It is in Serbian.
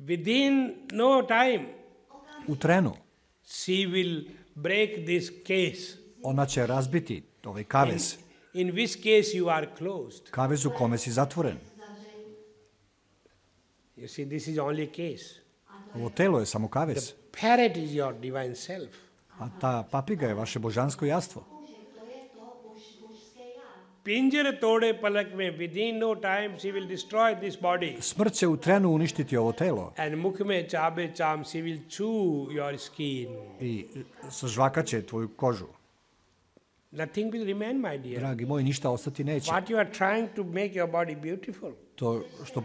within no time, U trenu she will break this case, ona će razbiti ovaj kavez, in which case you are closed. kavez u kome si zatvoren. You see, this is only case. Ovo telo je samo kavez, Parrot is your divine self. a ta papiga je vaše božansko jastvo. Pinjara tode palak mein, within no time she will destroy this body. Smrt će u trenu uništiti ovo telo And mukh mein chabe cham, she will chew your skin. i sažvakaće tvoju kožu. Nothing will remain, my dear. Dragi moj, ništa ostati neće. What you are trying to make your body beautiful. To što